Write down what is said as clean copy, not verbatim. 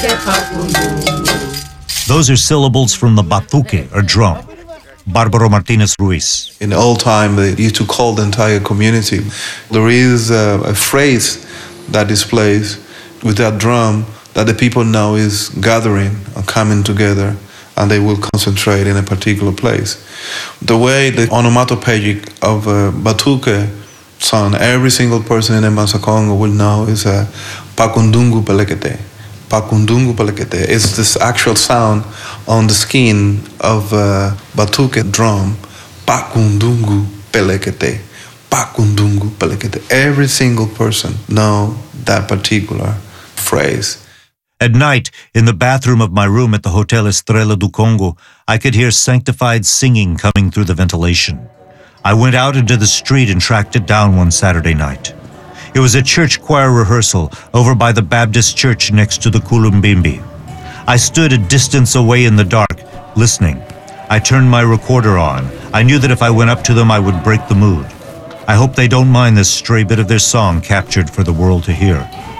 Those are syllables from the batuque, or drum. Barbaro Martinez Ruiz. In old time, they used to call the entire community. There is a phrase that displays with that drum that the people know is gathering or coming together, and they will concentrate in a particular place. The way the onomatopoeic of batuque sound, every single person in Mbanza Congo will know is Pakundungu Pelekete. Pakundungu Pelekete is this actual sound on the skin of batuque drum. Pakundungu Pelekete. Pakundungu Pelekete. Every single person know that particular phrase. At night, in the bathroom of my room at the Hotel Estrela do Congo, I could hear sanctified singing coming through the ventilation. I went out into the street and tracked it down one Saturday night. It was a church choir rehearsal over by the Baptist church next to the Kulumbimbi. I stood a distance away in the dark, listening. I turned my recorder on. I knew that if I went up to them, I would break the mood. I hope they don't mind this stray bit of their song captured for the world to hear.